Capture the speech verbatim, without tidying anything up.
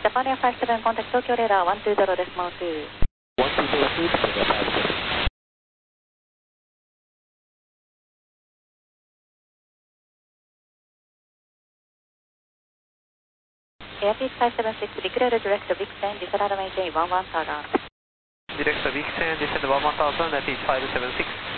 Japan Air five seven, contact Tokyo Radar one two zero decimal two. one two zero two, Japan Air five seven. Airfield five seven six, declare direct to Vixen, descend maintain one one thousand. Direct to Vixen, descend one one thousand, that is five seven six.